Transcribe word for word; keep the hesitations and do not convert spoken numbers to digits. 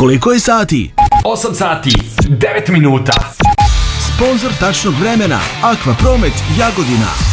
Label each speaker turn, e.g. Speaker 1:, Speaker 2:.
Speaker 1: Koliko je sati?
Speaker 2: osam sati, devet minuta.
Speaker 1: Sponzor tačnog vremena Aquapromet Jagodina.